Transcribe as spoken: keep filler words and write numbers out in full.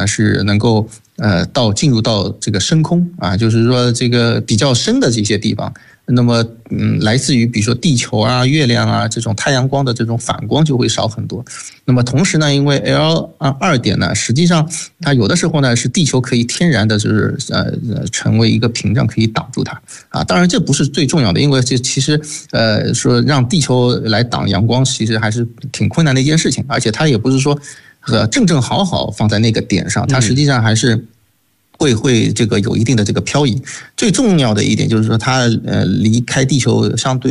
呢是能够呃到进入到这个深空啊，就是说这个比较深的这些地方。那么，嗯，来自于比如说地球啊、月亮啊这种太阳光的这种反光就会少很多。那么同时呢，因为 L 二点呢，实际上它有的时候呢是地球可以天然的，就是呃成为一个屏障，可以挡住它啊。当然这不是最重要的，因为这其实呃说让地球来挡阳光，其实还是挺困难的一件事情，而且它也不是说呃正正好好放在那个点上，它实际上还是。会会这个有一定的这个漂移，最重要的一点就是说它呃离开地球相对。